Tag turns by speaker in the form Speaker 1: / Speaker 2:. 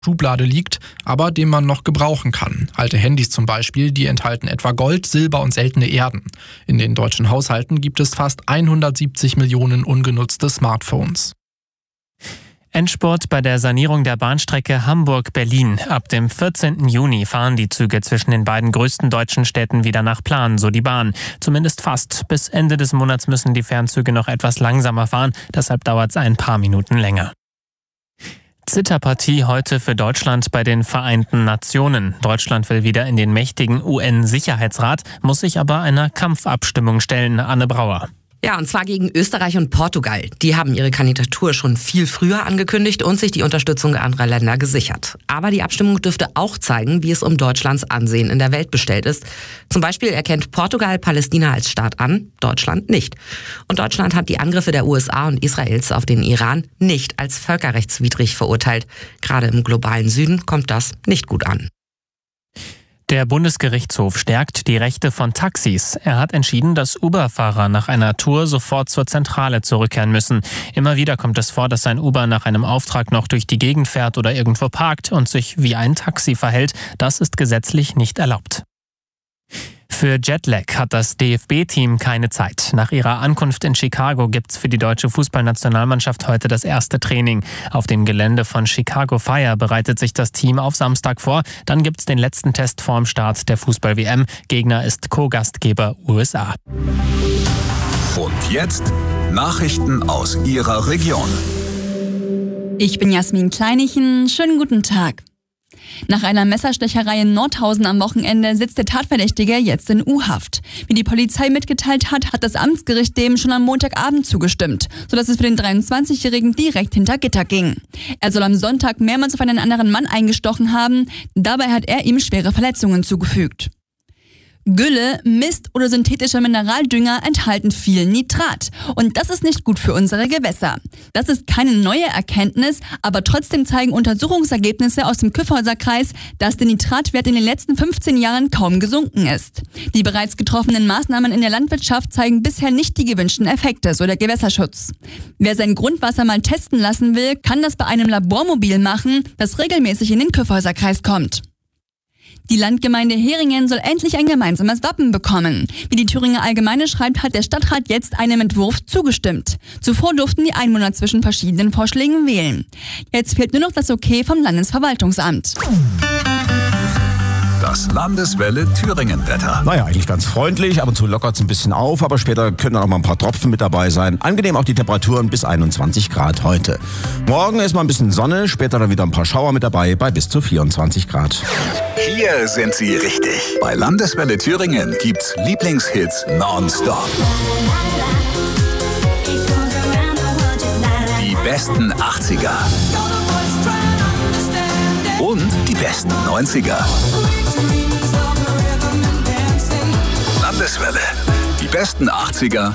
Speaker 1: Schublade liegt, aber den man noch gebrauchen kann. Alte Handys zum Beispiel, die enthalten etwa Gold, Silber und seltene Erden. In den deutschen Haushalten gibt es fast 170 Millionen ungenutzte Smartphones.
Speaker 2: Endspurt bei der Sanierung der Bahnstrecke Hamburg-Berlin. Ab dem 14. Juni fahren die Züge zwischen den beiden größten deutschen Städten wieder nach Plan, so die Bahn. Zumindest fast. Bis Ende des Monats müssen die Fernzüge noch etwas langsamer fahren, deshalb dauert es ein paar Minuten länger. Zitterpartie heute für Deutschland bei den Vereinten Nationen. Deutschland will wieder in den mächtigen UN-Sicherheitsrat, muss sich aber einer Kampfabstimmung stellen. Anne Brauer.
Speaker 3: Ja, und zwar gegen Österreich und Portugal. Die haben ihre Kandidatur schon viel früher angekündigt und sich die Unterstützung anderer Länder gesichert. Aber die Abstimmung dürfte auch zeigen, wie es um Deutschlands Ansehen in der Welt bestellt ist. Zum Beispiel erkennt Portugal Palästina als Staat an, Deutschland nicht. Und Deutschland hat die Angriffe der USA und Israels auf den Iran nicht als völkerrechtswidrig verurteilt. Gerade im globalen Süden kommt das nicht gut an.
Speaker 2: Der Bundesgerichtshof stärkt die Rechte von Taxis. Er hat entschieden, dass Uber-Fahrer nach einer Tour sofort zur Zentrale zurückkehren müssen. Immer wieder kommt es vor, dass ein Uber nach einem Auftrag noch durch die Gegend fährt oder irgendwo parkt und sich wie ein Taxi verhält. Das ist gesetzlich nicht erlaubt. Für Jetlag hat das DFB-Team keine Zeit. Nach ihrer Ankunft in Chicago gibt's für die deutsche Fußballnationalmannschaft heute das erste Training. Auf dem Gelände von Chicago Fire bereitet sich das Team auf Samstag vor. Dann gibt's den letzten Test vorm Start der Fußball-WM. Gegner ist Co-Gastgeber USA.
Speaker 4: Und jetzt Nachrichten aus Ihrer Region.
Speaker 5: Ich bin Jasmin Kleinichen. Schönen guten Tag. Nach einer Messerstecherei in Nordhausen am Wochenende sitzt der Tatverdächtige jetzt in U-Haft. Wie die Polizei mitgeteilt hat, hat das Amtsgericht dem schon am Montagabend zugestimmt, sodass es für den 23-Jährigen direkt hinter Gitter ging. Er soll am Sonntag mehrmals auf einen anderen Mann eingestochen haben. Dabei hat er ihm schwere Verletzungen zugefügt. Gülle, Mist oder synthetischer Mineraldünger enthalten viel Nitrat. Und das ist nicht gut für unsere Gewässer. Das ist keine neue Erkenntnis, aber trotzdem zeigen Untersuchungsergebnisse aus dem Kyffhäuserkreis, dass der Nitratwert in den letzten 15 Jahren kaum gesunken ist. Die bereits getroffenen Maßnahmen in der Landwirtschaft zeigen bisher nicht die gewünschten Effekte, so der Gewässerschutz. Wer sein Grundwasser mal testen lassen will, kann das bei einem Labormobil machen, das regelmäßig in den Kyffhäuserkreis kommt. Die Landgemeinde Heringen soll endlich ein gemeinsames Wappen bekommen. Wie die Thüringer Allgemeine schreibt, hat der Stadtrat jetzt einem Entwurf zugestimmt. Zuvor durften die Einwohner zwischen verschiedenen Vorschlägen wählen. Jetzt fehlt nur noch das Okay vom Landesverwaltungsamt.
Speaker 4: Das Landeswelle Thüringen-Wetter.
Speaker 6: Naja, eigentlich ganz freundlich, ab und zu lockert es ein bisschen auf, aber später können dann auch mal ein paar Tropfen mit dabei sein. Angenehm auch die Temperaturen bis 21 Grad heute. Morgen ist mal ein bisschen Sonne, später dann wieder ein paar Schauer mit dabei bei bis zu 24 Grad.
Speaker 4: Hier sind Sie richtig. Bei Landeswelle Thüringen gibt's Lieblingshits nonstop. Die besten 80er. Und die besten 90er. Landeswelle. Die besten 80er